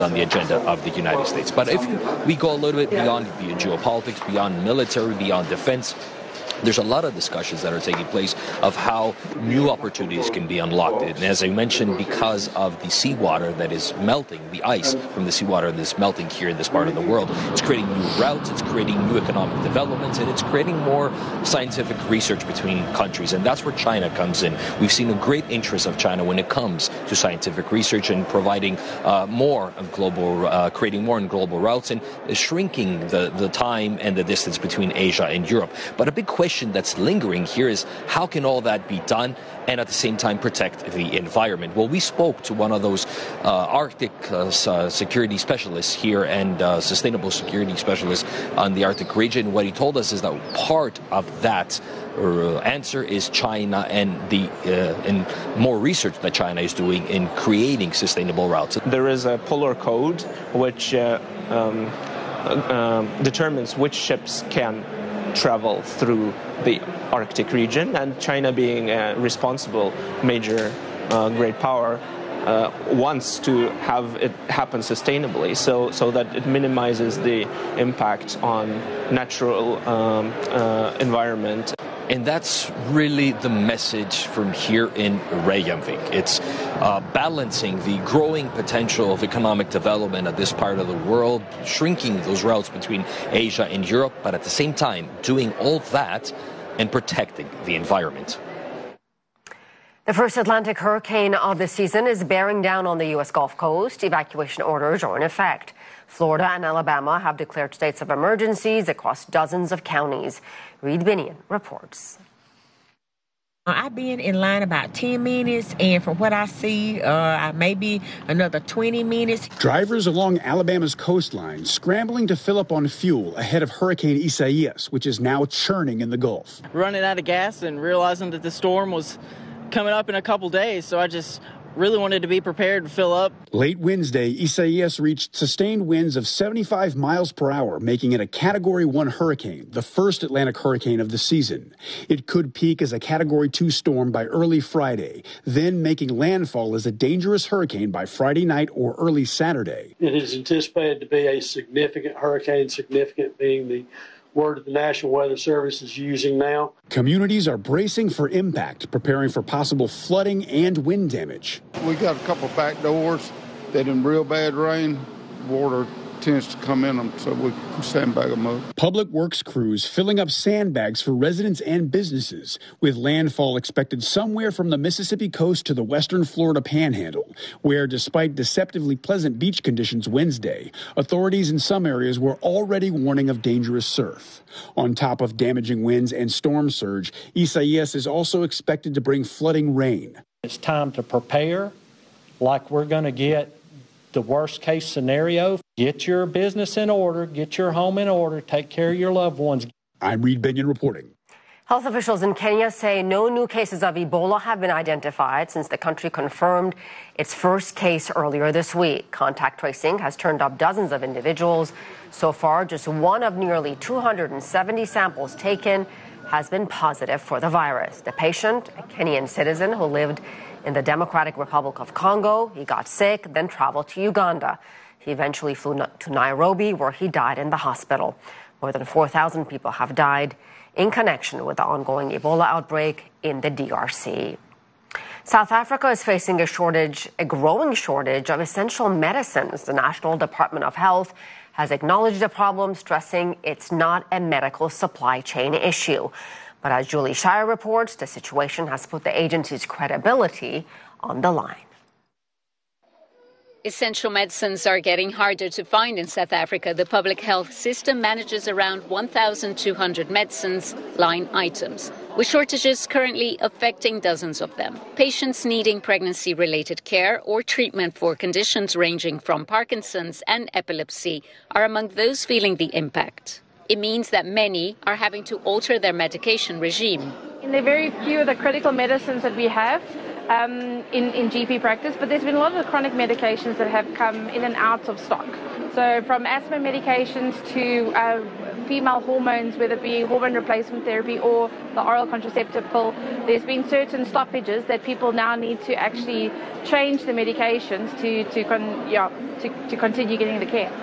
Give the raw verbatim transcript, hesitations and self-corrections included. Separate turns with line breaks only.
on the agenda of the United States. But if we go a little bit beyond the geopolitics, beyond military, beyond defense, there's a lot of discussions that are taking place of how new opportunities can be unlocked. And as I mentioned, because of the seawater that is melting, the ice from the seawater that is melting here in this part of the world, it's creating new routes, it's creating new economic developments, and it's creating more scientific research between countries. And that's where China comes in. We've seen a great interest of China when it comes to scientific research and providing uh, more of global, uh, creating more in global routes and shrinking the, the time and the distance between Asia and Europe. But a big question that's lingering here is how can all that be done and at the same time protect the environment? Well, we spoke to one of those uh, Arctic uh, security specialists here and uh, sustainable security specialists on the Arctic region. What he told us is that part of that uh, answer is China and the uh, and more research that China is doing in creating sustainable routes.
There is a polar code which uh, um, uh, determines which ships can travel through the Arctic region, and China, being a responsible major uh, great power, uh, wants to have it happen sustainably, so so that it minimizes the impact on natural um, uh, environment.
And that's really the message from here in Reykjavik. It's uh, balancing the growing potential of economic development of this part of the world, shrinking those routes between Asia and Europe, but at the same time doing all that and protecting the environment.
The first Atlantic hurricane of the season is bearing down on the U S Gulf Coast. Evacuation orders are in effect. Florida and Alabama have declared states of emergencies across dozens of counties. Reed Binion reports.
I've been in line about ten minutes, and from what I see, uh, maybe another twenty minutes.
Drivers along Alabama's coastline scrambling to fill up on fuel ahead of Hurricane Isaias, which is now churning in the Gulf.
Running out of gas and realizing that the storm was coming up in a couple days, so I just really wanted to be prepared to fill up.
Late Wednesday, Isaias reached sustained winds of seventy-five miles per hour, making it a Category one hurricane, the first Atlantic hurricane of the season. It could peak as a Category two storm by early Friday, then making landfall as a dangerous hurricane by Friday night or early Saturday.
It is anticipated to be a significant hurricane, significant being the word that the National Weather Service is using now.
Communities are bracing for impact, preparing for possible flooding and wind damage.
We got a couple of back doors that in real bad rain, water tends to come in them, so we sandbag them up.
Public Works crews filling up sandbags for residents and businesses, with landfall expected somewhere from the Mississippi coast to the western Florida panhandle, where despite deceptively pleasant beach conditions Wednesday, authorities in some areas were already warning of dangerous surf. On top of damaging winds and storm surge, Isaias is also expected to bring flooding rain.
It's time to prepare like we're going to get the worst case scenario. Get your business in order, get your home in order, take care of your loved ones.
I'm Reed Binion reporting.
Health officials in Kenya say no new cases of Ebola have been identified since the country confirmed its first case earlier this week. Contact tracing has turned up dozens of individuals. So far, just one of nearly two hundred seventy samples taken has been positive for the virus. The patient, a Kenyan citizen who lived in the Democratic Republic of Congo, he got sick, then traveled to Uganda. He eventually flew to Nairobi, where he died in the hospital. More than four thousand people have died in connection with the ongoing Ebola outbreak in the D R C. South Africa is facing a shortage, a growing shortage of essential medicines. The National Department of Health has acknowledged the problem, stressing it's not a medical supply chain issue. But as Julie Shire reports, the situation has put the agency's credibility on the line.
Essential medicines are getting harder to find in South Africa. The public health system manages around one thousand two hundred medicines line items, with shortages currently affecting dozens of them. Patients needing pregnancy-related care or treatment for conditions ranging from Parkinson's and epilepsy are among those feeling the impact. It means that many are having to alter their medication regime.
In the very few of the critical medicines that we have, Um, in, in G P practice, but there's been a lot of chronic medications that have come in and out of stock. So from asthma medications to uh, female hormones, whether it be hormone replacement therapy or the oral contraceptive pill, there's been certain stoppages that people now need to actually change the medications to to con, yeah to, to continue getting the care.